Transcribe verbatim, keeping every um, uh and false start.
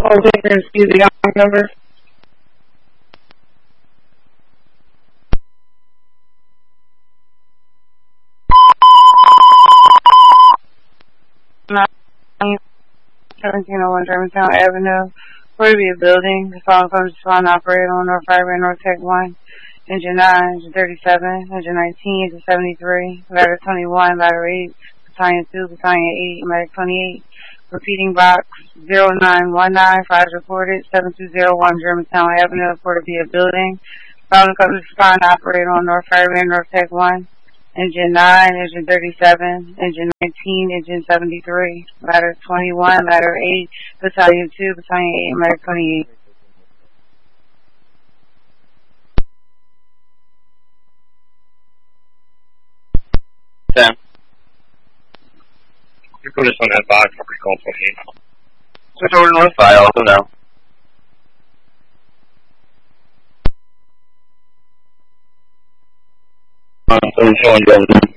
Oh, different, excuse me, number. seventeen oh one Germantown Avenue. For to be a building. The following comes to spawn operator on North Fiber and North Tech one. Engine nine, engine thirty-seven, engine nineteen, engine seventy-three, ladder twenty-one, ladder eight, battalion two, battalion eight, medic twenty-eight. Repeating box zero nine one nine, five reported, seven two zero one Germantown Avenue, for to be a building. Following comes to spawn operator on North Fiber and North Tech one. Engine nine, engine thirty-seven, engine nineteen, engine seventy-three, ladder twenty-one, ladder eight, battalion two, battalion eight, medic twenty-eight. Sam. You put us on that box for recall twenty-eight. Switch over to North Five, also now. Um, so